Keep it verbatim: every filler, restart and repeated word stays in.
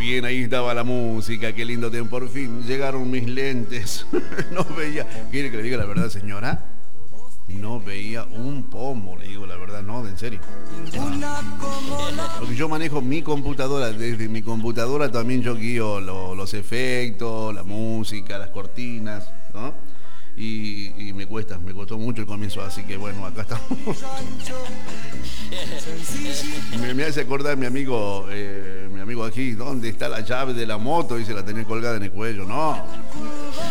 bien, ahí estaba la música, qué lindo tiempo. Por fin llegaron mis lentes. No veía. ¿Quiere que le diga la verdad, señora? No veía un pomo, le digo la verdad, no, en serio. Porque yo manejo mi computadora, desde mi computadora también yo guío lo, los efectos, la música, las cortinas, ¿no? Y, y me cuesta, me costó mucho el comienzo, así que bueno, acá estamos. me, me hace acordar mi amigo, eh, mi amigo aquí, ¿dónde está la llave de la moto? Y se la tenía colgada en el cuello, no.